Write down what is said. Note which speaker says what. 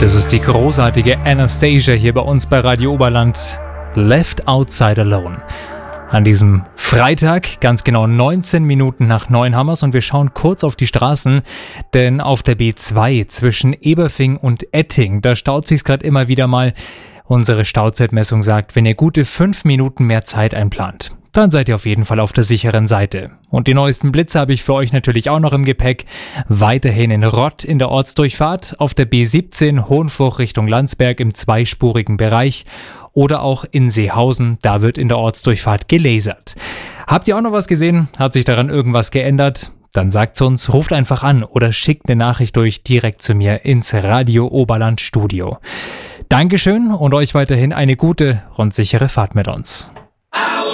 Speaker 1: Das ist die großartige Anastasia hier bei uns bei Radio Oberland. Left Outside Alone. An diesem Freitag, ganz genau 19 Minuten nach 9 haben wir's und wir schauen kurz auf die Straßen, denn auf der B2 zwischen Eberfing und Etting, da staut sich's gerade immer wieder mal. Unsere Stauzeitmessung sagt, wenn ihr gute 5 Minuten mehr Zeit einplant, dann seid ihr auf jeden Fall auf der sicheren Seite. Und die neuesten Blitze habe ich für euch natürlich auch noch im Gepäck. Weiterhin in Rott in der Ortsdurchfahrt, auf der B17 Hohenfurch Richtung Landsberg im zweispurigen Bereich oder auch in Seehausen, da wird in der Ortsdurchfahrt gelasert. Habt ihr auch noch was gesehen? Hat sich daran irgendwas geändert? Dann sagt's uns, ruft einfach an oder schickt eine Nachricht durch direkt zu mir ins Radio Oberland Studio. Dankeschön und euch weiterhin eine gute und sichere Fahrt mit uns.